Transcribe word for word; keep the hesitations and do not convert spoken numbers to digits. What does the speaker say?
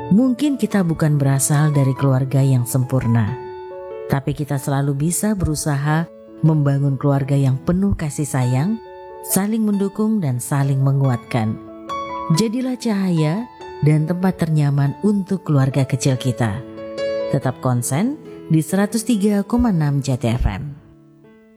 Mungkin kita bukan berasal dari keluarga yang sempurna, tapi kita selalu bisa berusaha membangun keluarga yang penuh kasih sayang, saling mendukung dan saling menguatkan. Jadilah cahaya dan tempat ternyaman untuk keluarga kecil kita. Tetap konsen di seratus tiga koma enam Jati F M.